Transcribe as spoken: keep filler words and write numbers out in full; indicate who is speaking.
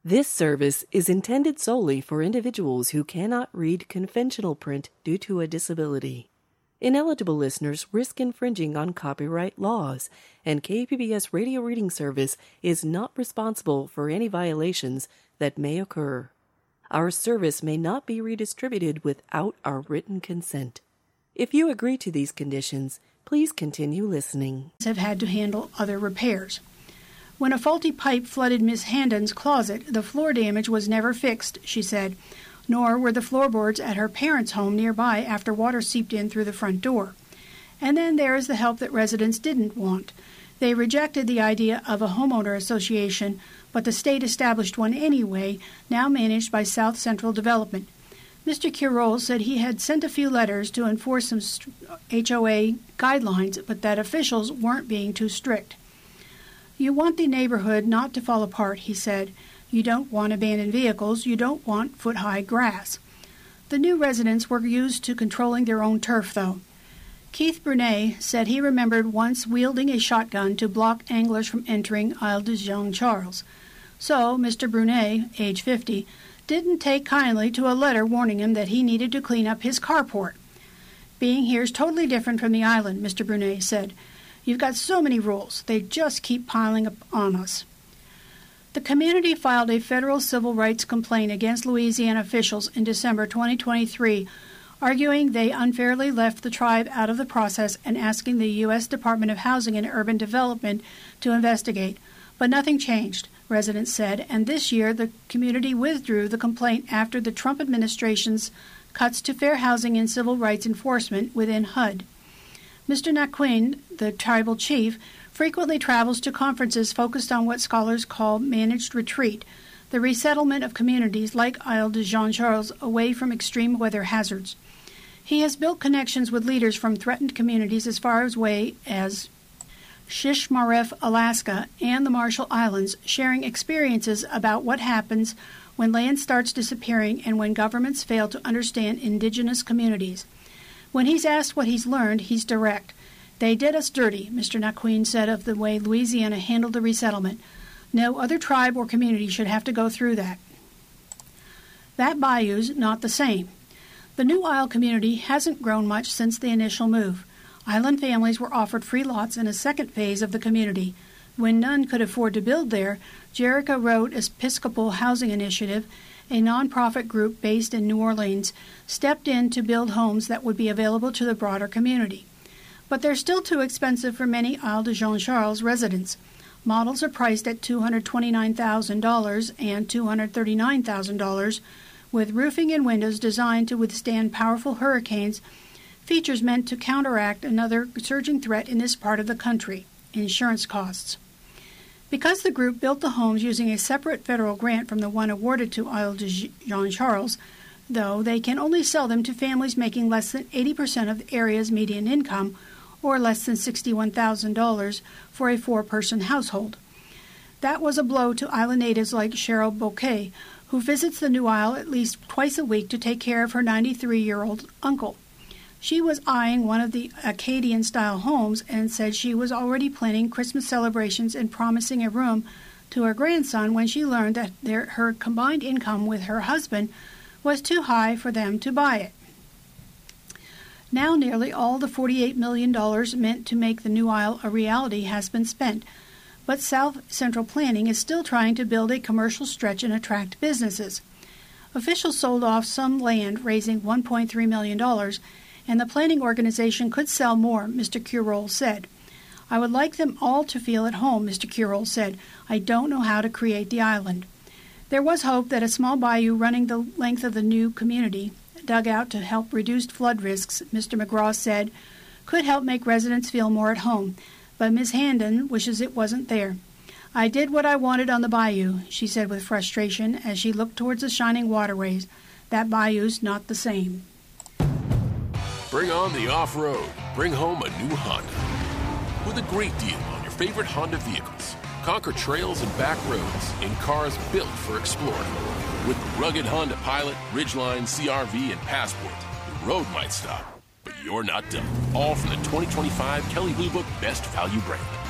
Speaker 1: This service is intended solely for individuals who cannot read conventional print due to a disability. Ineligible listeners risk infringing on copyright laws, and K P B S Radio Reading Service is not responsible for any violations that may occur. Our service may not be redistributed without our written consent. If you agree to these conditions, please continue listening.
Speaker 2: Have had to handle other repairs. When a faulty pipe flooded Miss Handon's closet, the floor damage was never fixed, she said, nor were the floorboards at her parents' home nearby after water seeped in through the front door. And then there is the help that residents didn't want. They rejected the idea of a homeowner association, but the state established one anyway, now managed by South Central Development. Mister Curole said he had sent a few letters to enforce some H O A guidelines, but that officials weren't being too strict. You want the neighborhood not to fall apart, he said. You don't want abandoned vehicles. You don't want foot-high grass. The new residents were used to controlling their own turf, though. Keith Brunet said he remembered once wielding a shotgun to block anglers from entering Isle de Jean-Charles. So Mister Brunet, age fifty, didn't take kindly to a letter warning him that he needed to clean up his carport. Being here is totally different from the island, Mister Brunet said. You've got so many rules. They just keep piling up on us. The community filed a federal civil rights complaint against Louisiana officials in December twenty twenty-three, arguing they unfairly left the tribe out of the process and asking the U S Department of Housing and Urban Development to investigate. But nothing changed, residents said, and this year the community withdrew the complaint after the Trump administration's cuts to fair housing and civil rights enforcement within H U D. Mister Naquin, the tribal chief, frequently travels to conferences focused on what scholars call managed retreat, the resettlement of communities like Isle de Jean-Charles away from extreme weather hazards. He has built connections with leaders from threatened communities as far away as Shishmaref, Alaska, and the Marshall Islands, sharing experiences about what happens when land starts disappearing and when governments fail to understand indigenous communities. When he's asked what he's learned, he's direct. They did us dirty, Mister Naquin said of the way Louisiana handled the resettlement. No other tribe or community should have to go through that. That bayou's not the same. The New Isle community hasn't grown much since the initial move. Island families were offered free lots in a second phase of the community. When none could afford to build there, Jericho Road Episcopal Housing Initiative, a nonprofit group based in New Orleans, stepped in to build homes that would be available to the broader community. But they're still too expensive for many Isle de Jean-Charles residents. Models are priced at two hundred twenty-nine thousand dollars and two hundred thirty-nine thousand dollars, with roofing and windows designed to withstand powerful hurricanes, features meant to counteract another surging threat in this part of the country, insurance costs. Because the group built the homes using a separate federal grant from the one awarded to Isle de Jean-Charles, though they can only sell them to families making less than eighty percent of the area's median income, or less than sixty-one thousand dollars for a four-person household. That was a blow to island natives like Cheryl Bouquet, who visits the New Isle at least twice a week to take care of her ninety-three-year-old uncle. She was eyeing one of the Acadian-style homes and said she was already planning Christmas celebrations and promising a room to her grandson when she learned that their, her combined income with her husband was too high for them to buy it. Now nearly all the forty-eight million dollars meant to make the New Isle a reality has been spent, but South Central Planning is still trying to build a commercial stretch and attract businesses. Officials sold off some land, raising one point three million dollars, and the planning organization could sell more, Mister Curole said. I would like them all to feel at home, Mister Curole said. I don't know how to create the island. There was hope that a small bayou running the length of the new community, dug out to help reduce flood risks, Mister McGraw said, could help make residents feel more at home, but Miz Handon wishes it wasn't there. I did what I wanted on the bayou, she said with frustration as she looked towards the shining waterways. That bayou's not the same.
Speaker 3: Bring on the off-road. Bring home a new Honda. With a great deal on your favorite Honda vehicles. Conquer trails and back roads in cars built for exploring. With the rugged Honda Pilot, Ridgeline, C R V, and Passport, the road might stop, but you're not done. All from the twenty twenty-five Kelley Blue Book Best Value Brand.